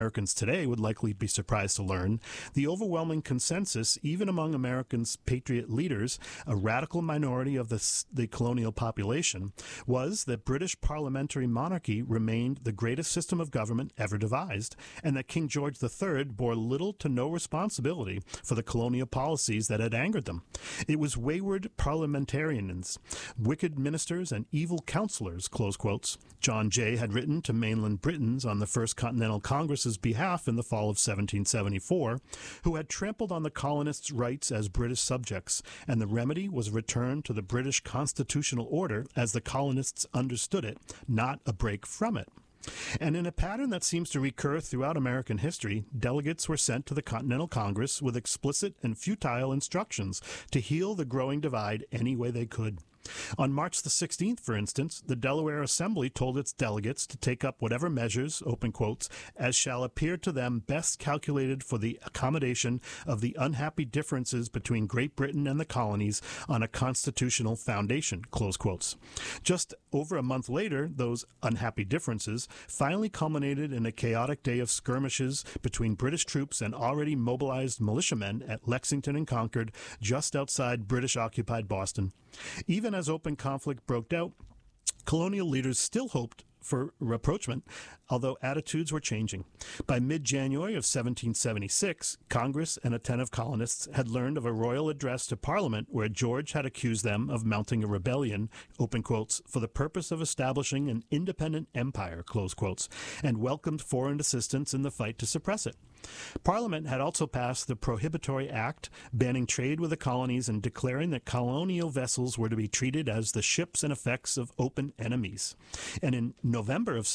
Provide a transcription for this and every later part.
Americans today would likely be surprised to learn, the overwhelming consensus, even among Americans' patriot leaders, a radical minority of the colonial population, was that British parliamentary monarchy remained the greatest system of government ever devised, and that King George III bore little to no responsibility for the colonial policies that had angered them. It was wayward parliamentarians, wicked ministers, and evil counselors, close quotes, John Jay had written to mainland Britons on the First Continental Congress's behalf in the fall of 1774, who had trampled on the colonists' rights as British subjects, and the remedy was a return to the British constitutional order as the colonists understood it, not a break from it. And in a pattern that seems to recur throughout American history, delegates were sent to the Continental Congress with explicit and futile instructions to heal the growing divide any way they could. On March the 16th, for instance, the Delaware Assembly told its delegates to take up whatever measures, open quotes, as shall appear to them best calculated for the accommodation of the unhappy differences between Great Britain and the colonies on a constitutional foundation, close quotes. Just over a month later, those unhappy differences finally culminated in a chaotic day of skirmishes between British troops and already mobilized militiamen at Lexington and Concord, just outside British-occupied Boston. Even as open conflict broke out, colonial leaders still hoped for rapprochement, although attitudes were changing. By mid-January of 1776, Congress and attentive colonists had learned of a royal address to Parliament where George had accused them of mounting a rebellion, open quotes, for the purpose of establishing an independent empire, close quotes, and welcomed foreign assistance in the fight to suppress it. Parliament had also passed the Prohibitory Act, banning trade with the colonies and declaring that colonial vessels were to be treated as the ships and effects of open enemies. And in November of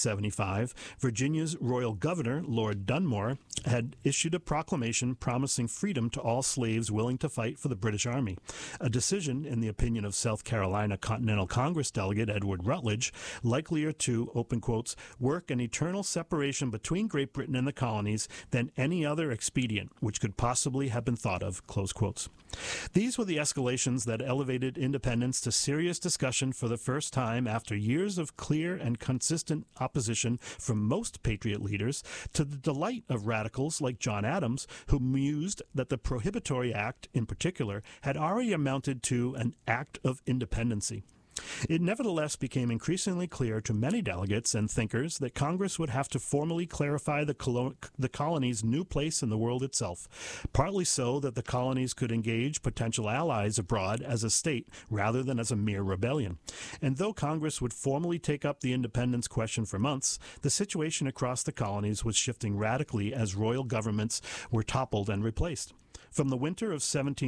1775, Virginia's royal governor, Lord Dunmore, had issued a proclamation promising freedom to all slaves willing to fight for the British Army, a decision, in the opinion of South Carolina Continental Congress delegate Edward Rutledge, likelier to, open quotes, work an eternal separation between Great Britain and the colonies than any other expedient which could possibly have been thought of, close quotes. These were the escalations that elevated independence to serious discussion for the first time after years of clear and consistent opposition from most patriot leaders, to the delight of radicals like John Adams, who mused that the Prohibitory Act, in particular, had already amounted to an act of independency. It nevertheless became increasingly clear to many delegates and thinkers that Congress would have to formally clarify the colony's new place in the world itself, partly so that the colonies could engage potential allies abroad as a state rather than as a mere rebellion. And though Congress would formally take up the independence question for months, the situation across the colonies was shifting radically as royal governments were toppled and replaced. From the winter of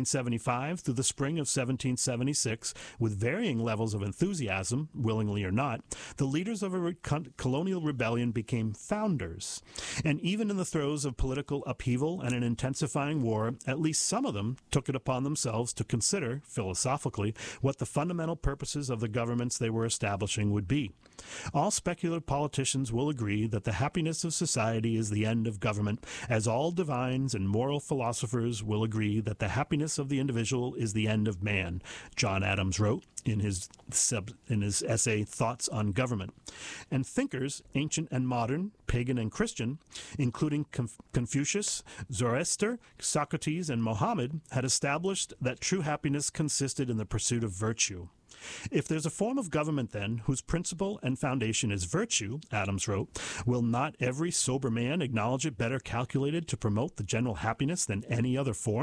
1775 through the spring of 1776, with varying levels of enthusiasm, willingly or not, the leaders of a colonial rebellion became founders. And even in the throes of political upheaval and an intensifying war, at least some of them took it upon themselves to consider, philosophically, what the fundamental purposes of the governments they were establishing would be. All speculative politicians will agree that the happiness of society is the end of government, as all divines and moral philosophers will agree that the happiness of the individual is the end of man, John Adams wrote in his essay Thoughts on Government. And thinkers, ancient and modern, pagan and Christian, including Confucius, Zoroaster, Socrates, and Mohammed, had established that true happiness consisted in the pursuit of virtue. If there's a form of government, then, whose principle and foundation is virtue, Adams wrote, will not every sober man acknowledge it better calculated to promote the general happiness than any other form? ?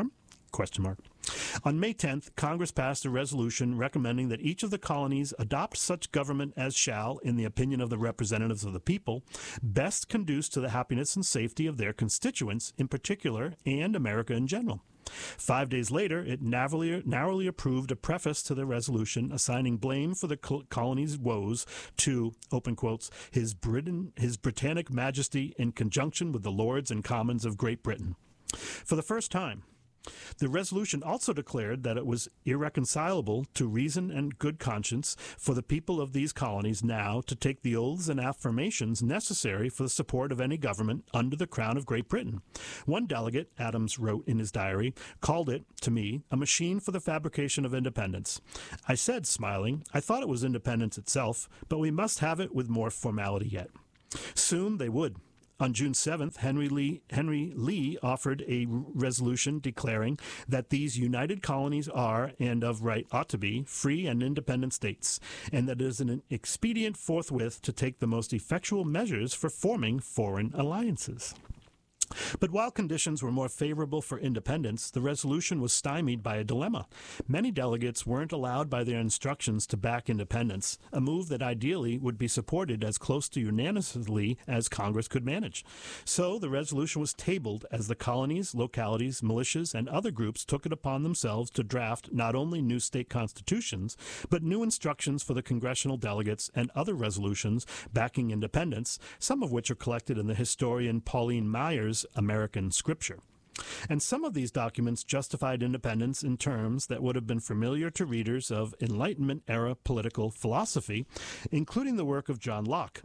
On May 10th, Congress passed a resolution recommending that each of the colonies adopt such government as shall, in the opinion of the representatives of the people, best conduce to the happiness and safety of their constituents in particular and America in general. 5 days later, it narrowly approved a preface to the resolution assigning blame for the colony's woes to, open quotes, His Britannic Majesty in conjunction with the Lords and Commons of Great Britain. For the first time, the resolution also declared that it was irreconcilable to reason and good conscience for the people of these colonies now to take the oaths and affirmations necessary for the support of any government under the Crown of Great Britain. One delegate, Adams wrote in his diary, called it, to me, a machine for the fabrication of independence. I said, smiling, I thought it was independence itself, but we must have it with more formality yet. Soon they would. On June 7th, Henry Lee offered a resolution declaring that these united colonies are, and of right ought to be, free and independent states, and that it is an expedient forthwith to take the most effectual measures for forming foreign alliances. But while conditions were more favorable for independence, the resolution was stymied by a dilemma. Many delegates weren't allowed by their instructions to back independence, a move that ideally would be supported as close to unanimously as Congress could manage. So the resolution was tabled as the colonies, localities, militias, and other groups took it upon themselves to draft not only new state constitutions, but new instructions for the congressional delegates and other resolutions backing independence, some of which are collected in the historian Pauline Myers' American Scripture. And some of these documents justified independence in terms that would have been familiar to readers of Enlightenment-era political philosophy, including the work of John Locke.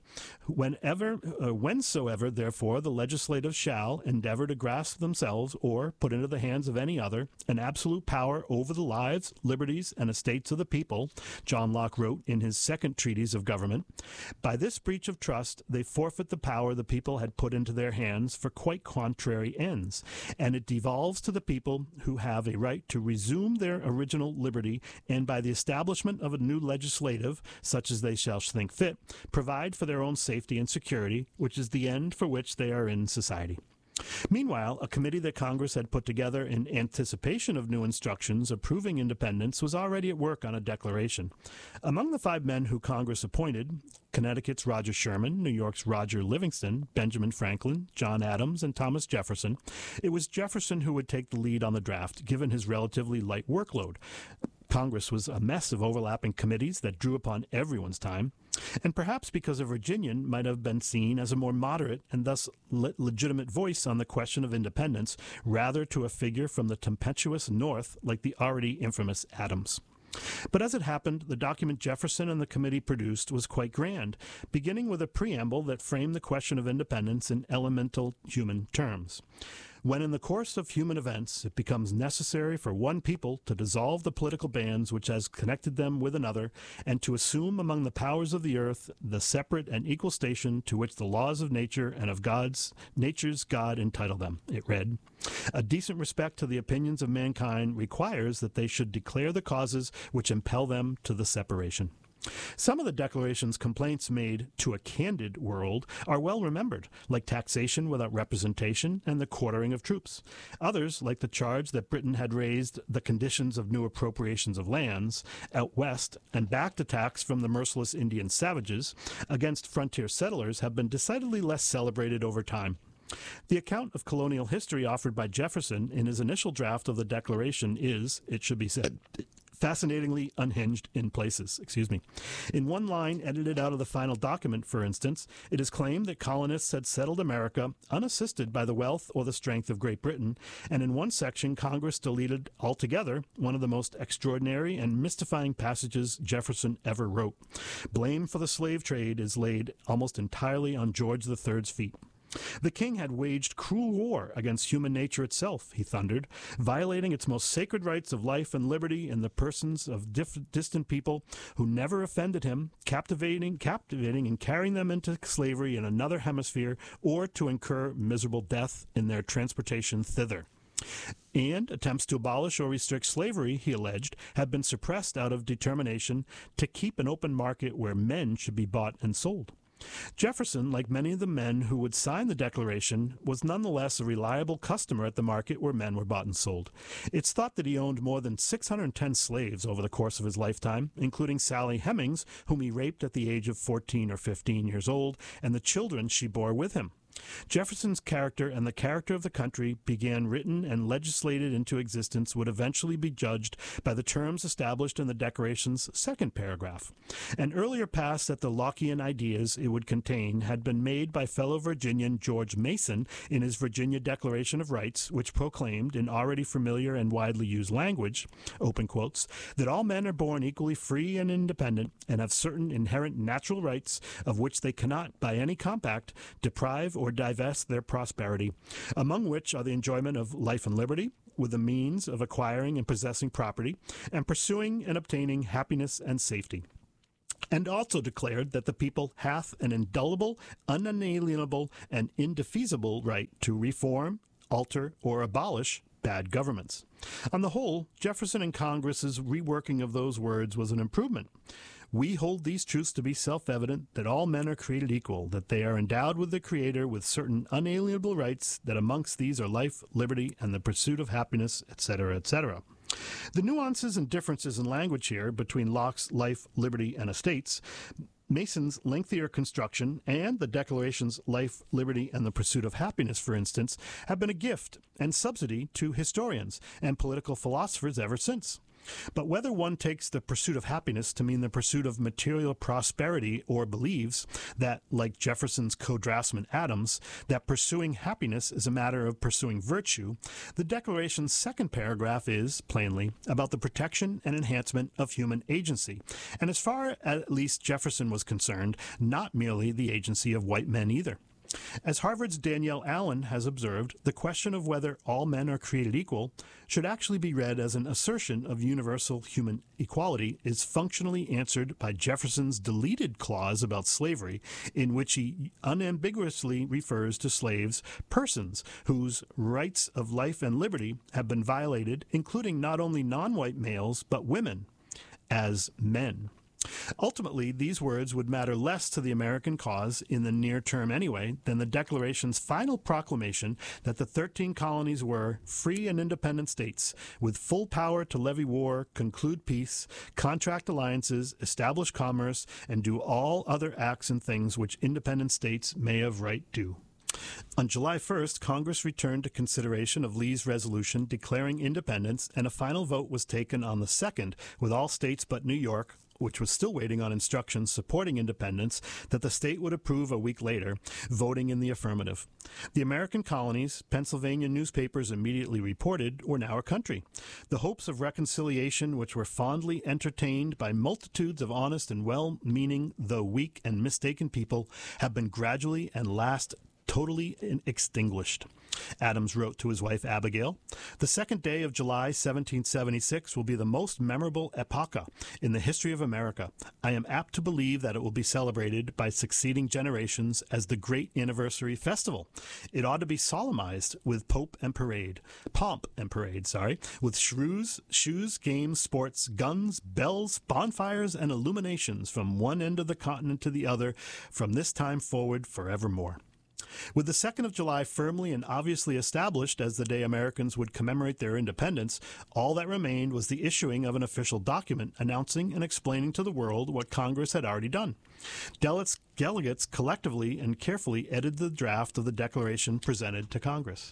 Whensoever, therefore, the legislative shall endeavor to grasp themselves or put into the hands of any other an absolute power over the lives, liberties, and estates of the people, John Locke wrote in his second treatise of government, by this breach of trust they forfeit the power the people had put into their hands for quite contrary ends, and it devolves to the people who have a right to resume their original liberty, and by the establishment of a new legislative, such as they shall think fit, provide for their own safety and security, which is the end for which they are in society. Meanwhile, a committee that Congress had put together in anticipation of new instructions approving independence was already at work on a declaration. Among the 5 men who Congress appointed, Connecticut's Roger Sherman, New York's Roger Livingston, Benjamin Franklin, John Adams, and Thomas Jefferson, it was Jefferson who would take the lead on the draft, given his relatively light workload. Congress was a mess of overlapping committees that drew upon everyone's time, and perhaps because a Virginian might have been seen as a more moderate and thus legitimate voice on the question of independence, rather to a figure from the tempestuous North like the already infamous Adams. But as it happened, the document Jefferson and the committee produced was quite grand, beginning with a preamble that framed the question of independence in elemental human terms. When in the course of human events it becomes necessary for one people to dissolve the political bands which has connected them with another, and to assume among the powers of the earth the separate and equal station to which the laws of nature and of nature's God entitle them, it read, a decent respect to the opinions of mankind requires that they should declare the causes which impel them to the separation. Some of the Declaration's complaints made to a candid world are well remembered, like taxation without representation and the quartering of troops. Others, like the charge that Britain had raised the conditions of new appropriations of lands out west and backed attacks from the merciless Indian savages against frontier settlers, have been decidedly less celebrated over time. The account of colonial history offered by Jefferson in his initial draft of the Declaration is, it should be said, fascinatingly unhinged in places. In one line edited out of the final document, for instance, it is claimed that colonists had settled America unassisted by the wealth or the strength of Great Britain, and in one section Congress deleted altogether one of the most extraordinary and mystifying passages Jefferson ever wrote. Blame for the slave trade is laid almost entirely on George III's feet. The king had waged cruel war against human nature itself, he thundered, violating its most sacred rights of life and liberty in the persons of distant people who never offended him, captivating and carrying them into slavery in another hemisphere, or to incur miserable death in their transportation thither. And attempts to abolish or restrict slavery, he alleged, had been suppressed out of determination to keep an open market where men should be bought and sold. Jefferson, like many of the men who would sign the Declaration, was nonetheless a reliable customer at the market where men were bought and sold. It's thought that he owned more than 610 slaves over the course of his lifetime, including Sally Hemings, whom he raped at the age of 14 or 15 years old, and the children she bore with him. Jefferson's character and the character of the country began written and legislated into existence would eventually be judged by the terms established in the Declaration's second paragraph. An earlier pass at the Lockean ideas it would contain had been made by fellow Virginian George Mason in his Virginia Declaration of Rights, which proclaimed, in already familiar and widely used language, open quotes, that all men are born equally free and independent and have certain inherent natural rights of which they cannot, by any compact, deprive or divest their prosperity, among which are the enjoyment of life and liberty, with the means of acquiring and possessing property, and pursuing and obtaining happiness and safety. and also declared that the people hath an indelible, unalienable, and indefeasible right to reform, alter, or abolish bad governments. On the whole, Jefferson and Congress's reworking of those words was an improvement. We hold these truths to be self-evident, that all men are created equal, that they are endowed with the Creator with certain unalienable rights, that amongst these are life, liberty, and the pursuit of happiness, etc., etc. The nuances and differences in language here between Locke's life, liberty, and estates, Mason's lengthier construction, and the Declaration's life, liberty, and the pursuit of happiness, for instance, have been a gift and subsidy to historians and political philosophers ever since. But whether one takes the pursuit of happiness to mean the pursuit of material prosperity or believes that, like Jefferson's co-draftsman Adams, that pursuing happiness is a matter of pursuing virtue, the Declaration's second paragraph is, plainly, about the protection and enhancement of human agency, and as far as at least Jefferson was concerned, not merely the agency of white men either. As Harvard's Danielle Allen has observed, the question of whether all men are created equal should actually be read as an assertion of universal human equality is functionally answered by Jefferson's deleted clause about slavery, in which he unambiguously refers to slaves, persons whose rights of life and liberty have been violated, including not only non-white males, but women, as men. Ultimately, these words would matter less to the American cause in the near term anyway than the Declaration's final proclamation that the 13 colonies were free and independent states with full power to levy war, conclude peace, contract alliances, establish commerce, and do all other acts and things which independent states may of right do. On July 1st, Congress returned to consideration of Lee's resolution declaring independence, and a final vote was taken on the 2nd, with all states but New York, which was still waiting on instructions supporting independence that the state would approve a week later, voting in the affirmative. The American colonies, Pennsylvania newspapers immediately reported, were now a country. The hopes of reconciliation, which were fondly entertained by multitudes of honest and well-meaning, though weak and mistaken people, have been gradually and last totally extinguished. Adams wrote to his wife Abigail, "The 2nd day of July, 1776, will be the most memorable epocha in the history of America. I am apt to believe that it will be celebrated by succeeding generations as the great anniversary festival. It ought to be solemnized with pomp and parade, with shoes, games, sports, guns, bells, bonfires, and illuminations from one end of the continent to the other, from this time forward forevermore." With the 2nd of July firmly and obviously established as the day Americans would commemorate their independence, all that remained was the issuing of an official document announcing and explaining to the world what Congress had already done. Delegates collectively and carefully edited the draft of the Declaration presented to Congress.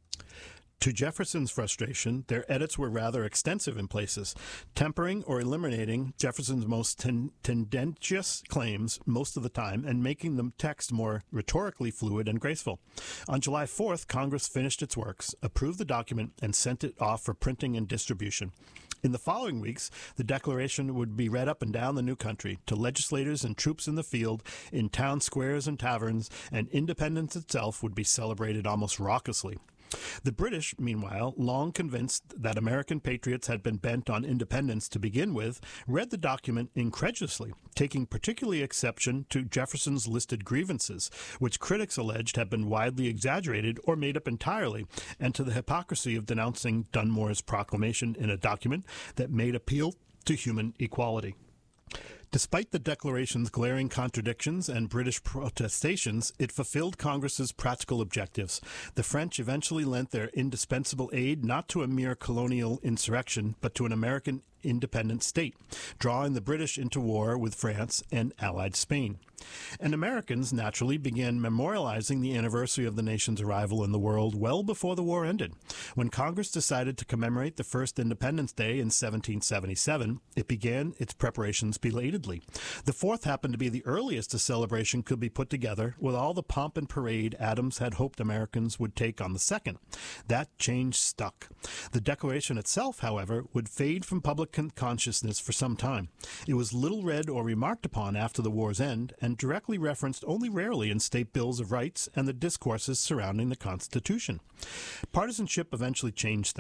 To Jefferson's frustration, their edits were rather extensive in places, tempering or eliminating Jefferson's most tendentious claims most of the time and making the text more rhetorically fluid and graceful. On July 4th, Congress finished its works, approved the document, and sent it off for printing and distribution. In the following weeks, the Declaration would be read up and down the new country to legislators and troops in the field, in town squares and taverns, and independence itself would be celebrated almost raucously. The British, meanwhile, long convinced that American patriots had been bent on independence to begin with, read the document incredulously, taking particularly exception to Jefferson's listed grievances, which critics alleged had been widely exaggerated or made up entirely, and to the hypocrisy of denouncing Dunmore's proclamation in a document that made appeal to human equality. Despite the Declaration's glaring contradictions and British protestations, it fulfilled Congress's practical objectives. The French eventually lent their indispensable aid not to a mere colonial insurrection, but to an American independent state, drawing the British into war with France and allied Spain. And Americans naturally began memorializing the anniversary of the nation's arrival in the world well before the war ended. When Congress decided to commemorate the first Independence Day in 1777, it began its preparations belatedly. The 4th happened to be the earliest a celebration could be put together, with all the pomp and parade Adams had hoped Americans would take on the 2nd. That change stuck. The Declaration itself, however, would fade from public consciousness for some time. It was little read or remarked upon after the war's end, and directly referenced only rarely in state bills of rights and the discourses surrounding the Constitution. Partisanship eventually changed things.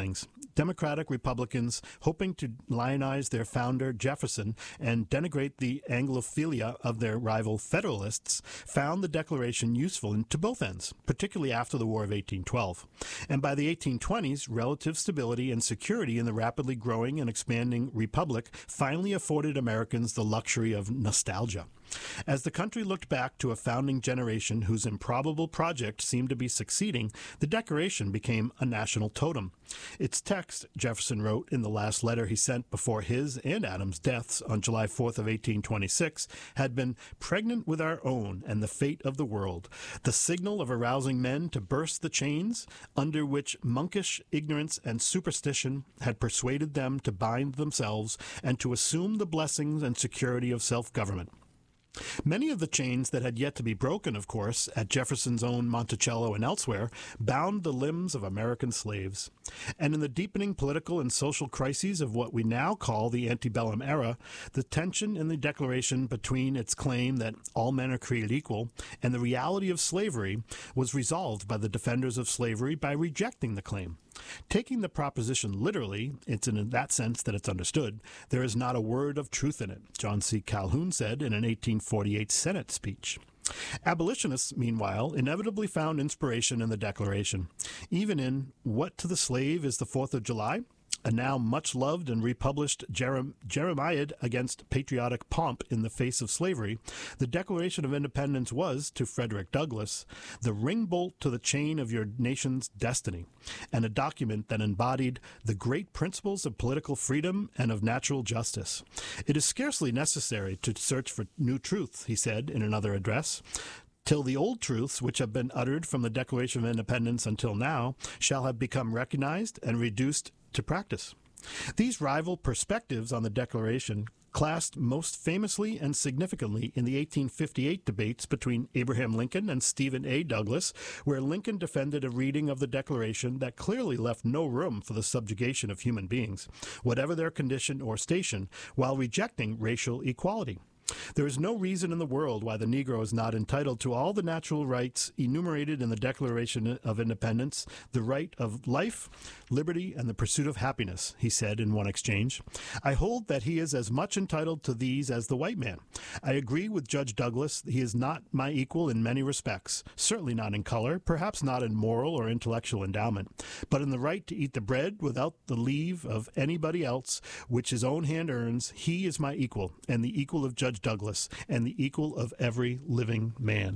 Democratic Republicans, hoping to lionize their founder Jefferson and denigrate the Anglophilia of their rival Federalists, found the Declaration useful to both ends, particularly after the War of 1812. And by the 1820s, relative stability and security in the rapidly growing and expanding republic finally afforded Americans the luxury of nostalgia. As the country looked back to a founding generation whose improbable project seemed to be succeeding, the Declaration became a national totem. Its text, Jefferson wrote in the last letter he sent before his and Adams' deaths on July 4th of 1826, had been pregnant with our own and the fate of the world, the signal of arousing men to burst the chains under which monkish ignorance and superstition had persuaded them to bind themselves and to assume the blessings and security of self-government. Many of the chains that had yet to be broken, of course, at Jefferson's own Monticello and elsewhere, bound the limbs of American slaves. And in the deepening political and social crises of what we now call the antebellum era, the tension in the Declaration between its claim that all men are created equal and the reality of slavery was resolved by the defenders of slavery by rejecting the claim. Taking the proposition literally, it's in that sense that it's understood, there is not a word of truth in it, John C. Calhoun said in an 1848 Senate speech. Abolitionists, meanwhile, inevitably found inspiration in the Declaration, even in What to the Slave is the 4th of July?, a now much-loved and republished Jeremiad against patriotic pomp in the face of slavery. The Declaration of Independence was, to Frederick Douglass, the ring-bolt to the chain of your nation's destiny, and a document that embodied the great principles of political freedom and of natural justice. It is scarcely necessary to search for new truth, he said in another address, till the old truths which have been uttered from the Declaration of Independence until now shall have become recognized and reduced to practice. These rival perspectives on the Declaration clashed most famously and significantly in the 1858 debates between Abraham Lincoln and Stephen A. Douglas, where Lincoln defended a reading of the Declaration that clearly left no room for the subjugation of human beings, whatever their condition or station, while rejecting racial equality. There is no reason in the world why the Negro is not entitled to all the natural rights enumerated in the Declaration of Independence, the right of life, liberty, and the pursuit of happiness, he said in one exchange. I hold that he is as much entitled to these as the white man. I agree with Judge Douglas that he is not my equal in many respects, certainly not in color, perhaps not in moral or intellectual endowment, but in the right to eat the bread without the leave of anybody else, which his own hand earns. He is my equal, and the equal of Judge Douglas, and the equal of every living man.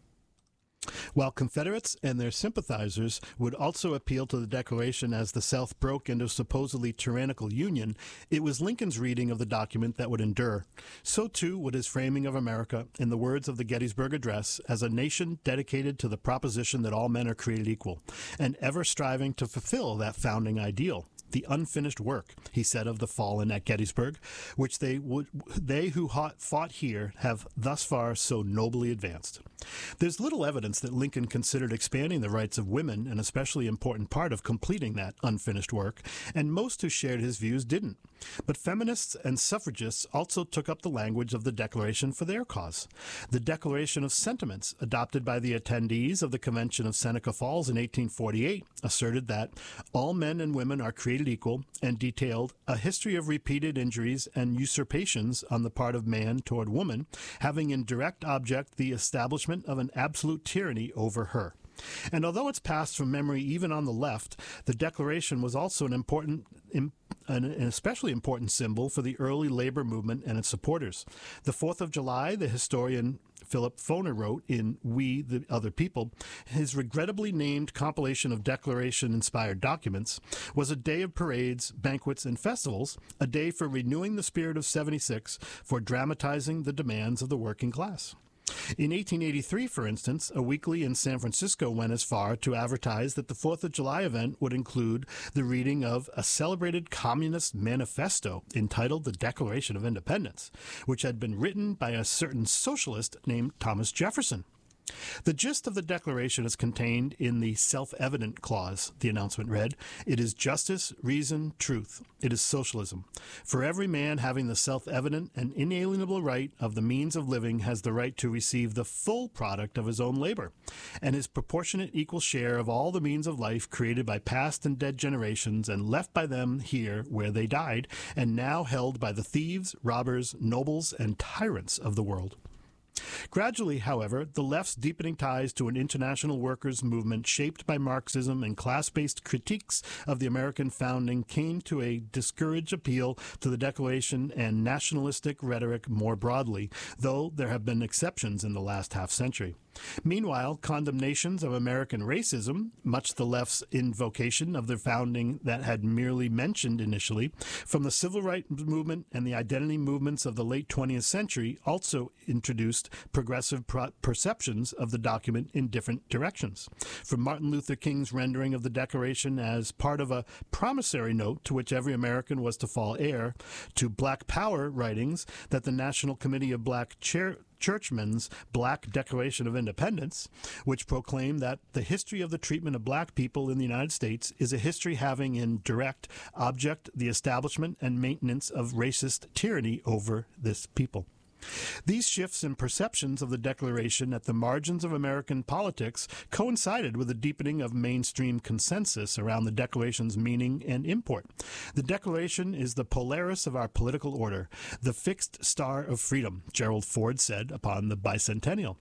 While Confederates and their sympathizers would also appeal to the Declaration as the South broke into a supposedly tyrannical union, it was Lincoln's reading of the document that would endure. So too would his framing of America, in the words of the Gettysburg Address, as a nation dedicated to the proposition that all men are created equal, and ever striving to fulfill that founding ideal. The unfinished work, he said of the fallen at Gettysburg, which they who fought here have thus far so nobly advanced. There's little evidence that Lincoln considered expanding the rights of women an especially important part of completing that unfinished work, and most who shared his views didn't. But feminists and suffragists also took up the language of the Declaration for their cause. The Declaration of Sentiments, adopted by the attendees of the Convention of Seneca Falls in 1848, asserted that all men and women are created equal, and detailed a history of repeated injuries and usurpations on the part of man toward woman, having in direct object the establishment of an absolute tyranny over her. And although it's passed from memory even on the left, the Declaration was also an especially important symbol for the early labor movement and its supporters. The 4th of July, the historian Philip Foner wrote in We, the Other People, his regrettably named compilation of Declaration-inspired documents, was a day of parades, banquets, and festivals, a day for renewing the spirit of 76, for dramatizing the demands of the working class. In 1883, for instance, a weekly in San Francisco went as far to advertise that the 4th of July event would include the reading of a celebrated communist manifesto entitled The Declaration of Independence, which had been written by a certain socialist named Thomas Jefferson. The gist of the Declaration is contained in the self-evident clause, the announcement read. It is justice, reason, truth. It is socialism. For every man having the self-evident and inalienable right of the means of living has the right to receive the full product of his own labor, and his proportionate equal share of all the means of life created by past and dead generations and left by them here where they died, and now held by the thieves, robbers, nobles, and tyrants of the world. Gradually, however, the left's deepening ties to an international workers' movement shaped by Marxism and class-based critiques of the American founding came to a discouraged appeal to the Declaration and nationalistic rhetoric more broadly, though there have been exceptions in the last half-century. Meanwhile, condemnations of American racism, much the left's invocation of the founding that had merely mentioned initially, from the civil rights movement and the identity movements of the late 20th century also introduced progressive perceptions of the document in different directions. From Martin Luther King's rendering of the Declaration as part of a promissory note to which every American was to fall heir, to Black Power writings that the National Committee of Black Churchmen's Black Declaration of Independence, which proclaimed that the history of the treatment of black people in the United States is a history having in direct object the establishment and maintenance of racist tyranny over this people. These shifts in perceptions of the Declaration at the margins of American politics coincided with a deepening of mainstream consensus around the Declaration's meaning and import. The Declaration is the Polaris of our political order, the fixed star of freedom, Gerald Ford said upon the bicentennial.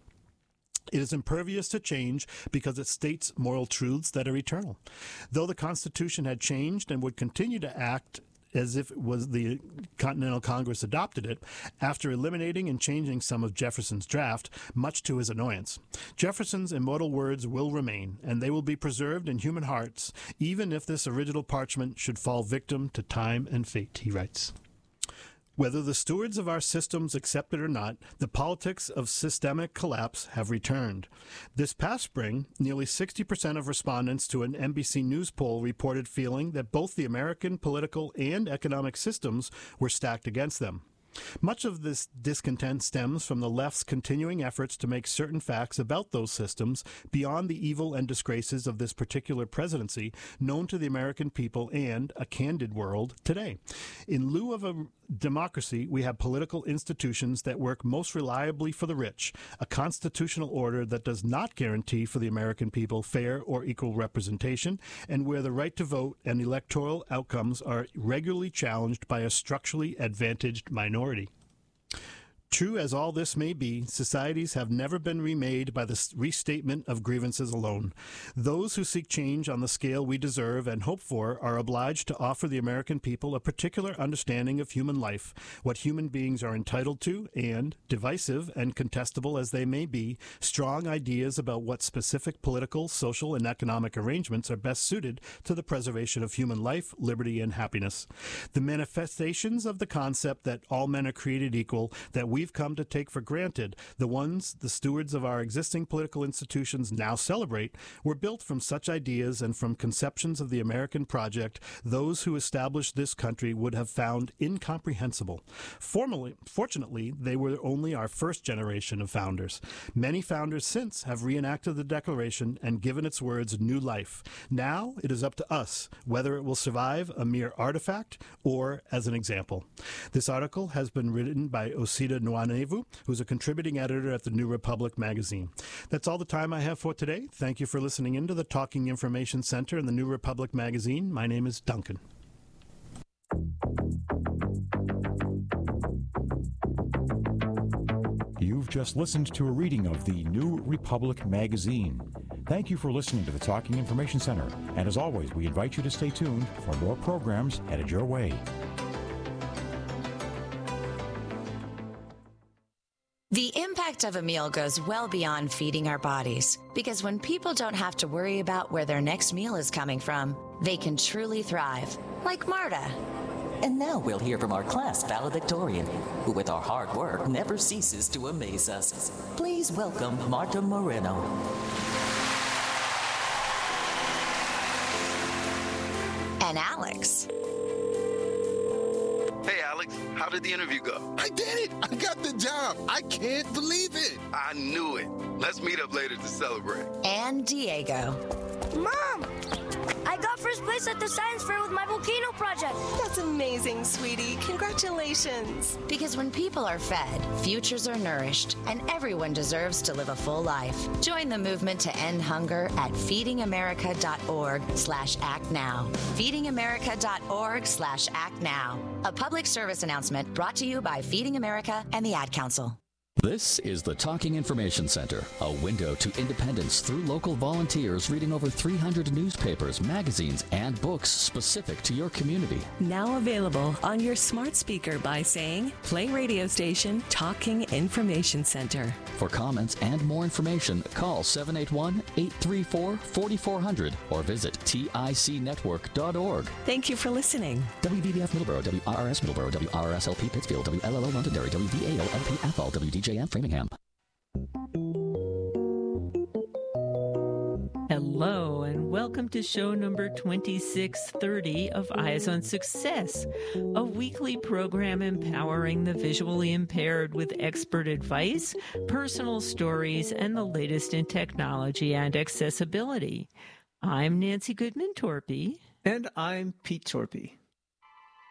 It is impervious to change because it states moral truths that are eternal. Though the Constitution had changed and would continue to act as if it was the Continental Congress adopted it, after eliminating and changing some of Jefferson's draft, much to his annoyance. Jefferson's immortal words will remain, and they will be preserved in human hearts, even if this original parchment should fall victim to time and fate, he writes. Whether the stewards of our systems accept it or not, the politics of systemic collapse have returned. This past spring, nearly 60% of respondents to an NBC News poll reported feeling that both the American political and economic systems were stacked against them. Much of this discontent stems from the left's continuing efforts to make certain facts about those systems beyond the evil and disgraces of this particular presidency known to the American people and a candid world today. In lieu of a democracy, we have political institutions that work most reliably for the rich, a constitutional order that does not guarantee for the American people fair or equal representation, and where the right to vote and electoral outcomes are regularly challenged by a structurally advantaged minority. True as all this may be, societies have never been remade by the restatement of grievances alone. Those who seek change on the scale we deserve and hope for are obliged to offer the American people a particular understanding of human life, what human beings are entitled to, and, divisive and contestable as they may be, strong ideas about what specific political, social, and economic arrangements are best suited to the preservation of human life, liberty, and happiness. The manifestations of the concept that all men are created equal, that we've come to take for granted, the ones the stewards of our existing political institutions now celebrate, were built from such ideas and from conceptions of the American project those who established this country would have found incomprehensible. Fortunately, they were only our first generation of founders. Many founders since have reenacted the Declaration and given its words new life. Now it is up to us whether it will survive a mere artifact or as an example. This article has been written by Osita Nwanevu, who's a contributing editor at the New Republic magazine. That's all the time I have for today. Thank you for listening into the Talking Information Center in the New Republic magazine. My name is Duncan. You've just listened to a reading of the New Republic magazine. Thank you for listening to the Talking Information Center. And as always, we invite you to stay tuned for more programs headed your way. The impact of a meal goes well beyond feeding our bodies, because when people don't have to worry about where their next meal is coming from, they can truly thrive, like Marta. And now we'll hear from our class valedictorian, who with our hard work never ceases to amaze us. Please welcome Marta Moreno. And Alex. Hey, Alex, How did the interview go? I did it. I got the job. I can't believe it. I knew it. Let's meet up later to celebrate. And Diego. Mom! I got first place at the science fair with my volcano project. That's amazing, sweetie. Congratulations. Because when people are fed, futures are nourished, and everyone deserves to live a full life. Join the movement to end hunger at feedingamerica.org/actnow. feedingamerica.org/actnow. A public service announcement brought to you by Feeding America and the Ad Council. This is the Talking Information Center, a window to independence through local volunteers reading over 300 newspapers, magazines, and books specific to your community. Now available on your smart speaker by saying, play radio station Talking Information Center. For comments and more information, call 781-834-4400 or visit ticnetwork.org. Thank you for listening. WVBF Middleborough, WRRS Middleborough, WRSLP Pittsfield, WLLO Londonderry, WVAO-LP Athol, WDJM Framingham. Hello, and welcome to show number 2630 of Eyes on Success, a weekly program empowering the visually impaired with expert advice, personal stories, and the latest in technology and accessibility. I'm Nancy Goodman-Torpy. And I'm Pete Torpy.